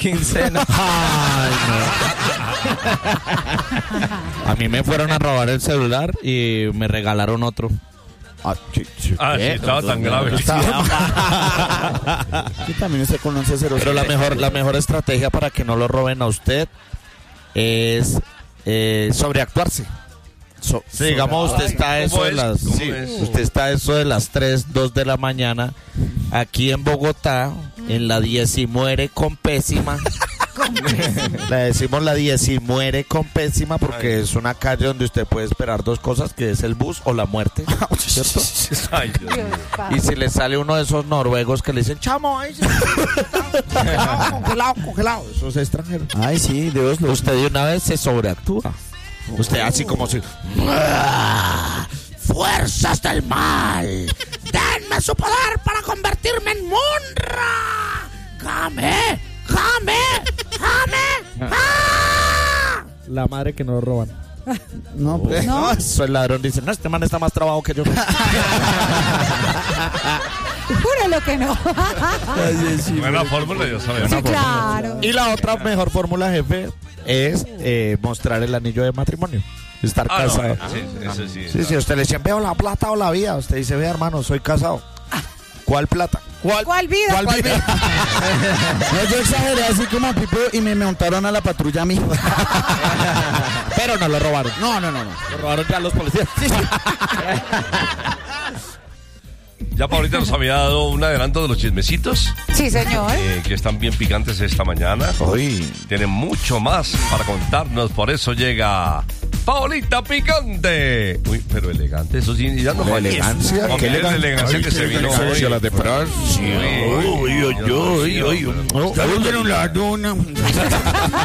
quincena. Ay, no. A mí me fueron a robar el celular y me regalaron otro. Sí, estaba tan grave. Que también usted conoce 0. Pero la mejor estrategia para que no lo roben a usted es sobreactuarse. Sí, digamos, usted está a eso de las usted está a eso de las 3, 2 de la mañana aquí en Bogotá, en la 10 y muere con pésima. Le decimos la 10 y muere con pésima porque es una calle donde usted puede esperar dos cosas, que es el bus o la muerte, ¿cierto? Ay, Dios mío. Y si le sale uno de esos noruegos que le dicen, chamo, ahí se congelado, eso es extranjero. Ay, sí, Dios lo... Usted de una vez se sobreactúa. Usted así como si... ¡Fuerzas del mal! ¡Denme su poder para convertirme en Munra! ¡Kame! ¡Kame! ¡Kame! ¡Ah! La madre que nos lo roban. No, pues... No, eso el ladrón dice, no, este man está más trabado que yo. Júralo que no. Buena fórmula, yo sabía. Sí, claro. Y la otra mejor fórmula, jefe, es mostrar el anillo de matrimonio. Estar casado. No, sí, eso sí. Sí, usted le dice, veo la plata o la vida. Usted dice, ve, hermano, soy casado. ¿Cuál plata? ¿Cuál vida? ¿Cuál vida? No, yo exageré así como Pipo y me montaron a la patrulla a mí. Pero no lo robaron. No. Lo robaron ya los policías. Ya Paulita nos había dado un adelanto de los chismecitos Sí, señor. que están bien picantes esta mañana. Uy. Tienen mucho más para contarnos, por eso llega Paulita Picante. Uy, pero elegante, eso sí, ya no fue elegancia. Qué elegancia que se vino hoy. Las de Francia. Uy.